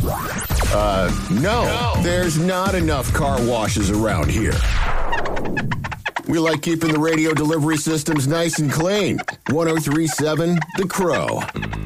No, there's not enough car washes around here. We like keeping the radio delivery systems nice and clean. 103.7 The Crow.